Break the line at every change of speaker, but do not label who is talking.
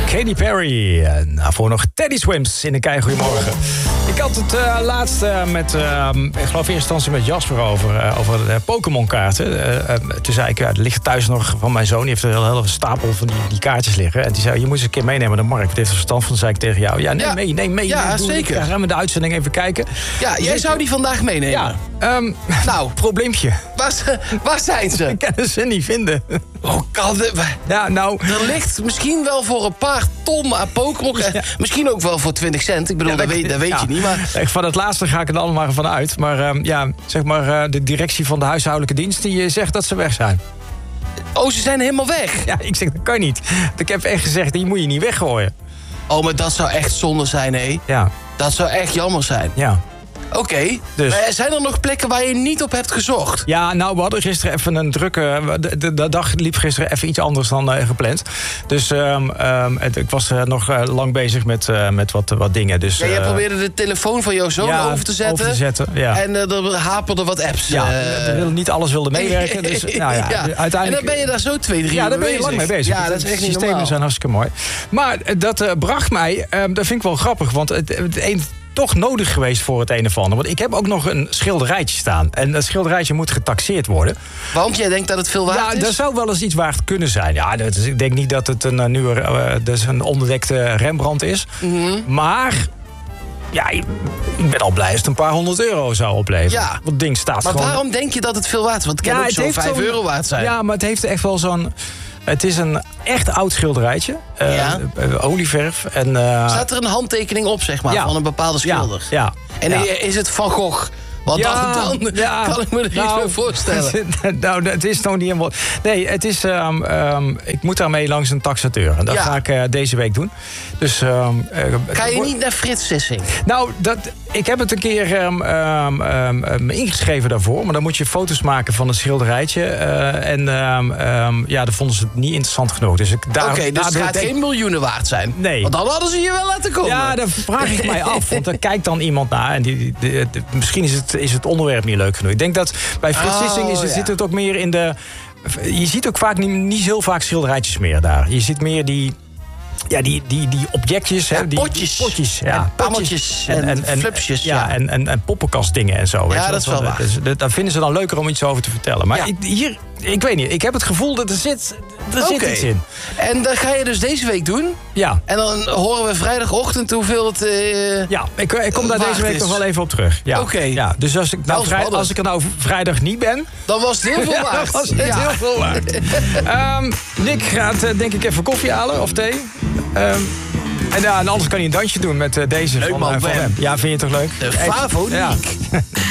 Katy Perry. En daarvoor nog Teddy Swims in de Kei. Goedemorgen. Ik had het laatst met, ik geloof in eerste instantie met Jasper over de Pokémon-kaarten. Toen zei ik, er ligt thuis nog van mijn zoon. Die heeft een hele stapel van die kaartjes liggen. En die zei, je moet eens een keer meenemen naar de markt. Wat heeft er verstand van? Dan zei ik tegen jou, neem mee.
Ja, zeker.
Gaan we de uitzending even kijken.
Ja, jij zou die vandaag meenemen.
Ja.
Nou,
probleempje.
Waar zijn ze?
Ik kan ze niet vinden.
Oh,
ja, nou...
Er ligt misschien wel voor een paar ton aan Pokémon. Ja. Misschien ook wel voor 20 cent. Ik bedoel, dat weet je niet. Maar...
Van het laatste ga ik er allemaal van uit. Maar de directie van de huishoudelijke dienst die zegt dat ze weg zijn.
Oh, ze zijn helemaal weg?
Ja, ik zeg, dat kan niet. Ik heb echt gezegd, die moet je niet weggooien.
Oh, maar dat zou echt zonde zijn, hé.
Ja.
Dat zou echt jammer zijn.
Ja.
Oké, dus. Maar zijn er nog plekken waar je niet op hebt gezocht?
Ja, nou, we hadden gisteren even een drukke... De dag liep gisteren even iets anders dan gepland. Dus ik was nog lang bezig met wat dingen. Dus,
jij probeerde de telefoon van jouw zoon over te zetten.
Ja.
En er haperden wat apps.
Ja, niet alles wilde meewerken. Dus, uiteindelijk...
En dan ben je daar zo 2-3 uur
Ja, daar ben je lang mee bezig.
Ja, dat is echt niet normaal.
Systemen zijn hartstikke mooi. Maar dat bracht mij... dat vind ik wel grappig, want het toch nodig geweest voor het een of ander. Want ik heb ook nog een schilderijtje staan. En dat schilderijtje moet getaxeerd worden.
Want jij denkt dat het veel waard is?
Ja, dat zou wel eens iets waard kunnen zijn. Ja, ik denk niet dat het een onderdekte Rembrandt is. Mm-hmm. Maar... ja, ik ben al blij als het een paar €100 zou opleveren. Ja. Want het ding staat
maar
gewoon...
waarom denk je dat het veel waard is? Want het kan ook zo'n €5 waard zijn.
Ja, maar het heeft echt wel zo'n... Het is een echt oud schilderijtje. Olieverf. En,
staat er een handtekening op, zeg maar, van een bepaalde schilder?
Ja.
En is het Van Gogh? Want dan kan ik me er iets bij voorstellen.
Nou, het is nog niet helemaal... Nee, het is... ik moet daarmee langs een taxateur. En dat ga ik deze week doen. Dus...
Ga je niet naar Frits Sissing?
Nou, ik heb het een keer ingeschreven daarvoor. Maar dan moet je foto's maken van het schilderijtje. Dat vonden ze het niet interessant genoeg. Dus
dus het gaat geen miljoenen waard zijn?
Nee.
Want dan hadden ze je wel laten komen.
Ja, daar vraag ik mij af. Want er kijkt dan iemand naar. En misschien is het onderwerp niet leuk genoeg. Ik denk dat bij Frits Sissing zit het ook meer in de... Je ziet ook vaak niet heel vaak schilderijtjes meer daar. Je ziet meer die objectjes.
Ja,
die
potjes.
Ja,
pammeltjes en flupsjes.
Ja, en poppenkastdingen en zo.
Ja, dat is wel waar.
Dus, daar vinden ze dan leuker om iets over te vertellen. Maar ik weet niet. Ik heb het gevoel dat er zit iets in.
En dat ga je dus deze week doen?
Ja.
En dan horen we vrijdagochtend hoeveel het
ja, ik kom daar deze week nog wel even op terug. Ja.
Oké.
Ja, dus als ik er nou vrijdag niet ben...
dan was het heel veel waard.
Dan was het heel veel waard. Nick gaat denk ik even koffie halen of thee. En anders kan hij een dansje doen met deze
leuk,
van hem. Ja, vind je het toch leuk?
De Favo Nick.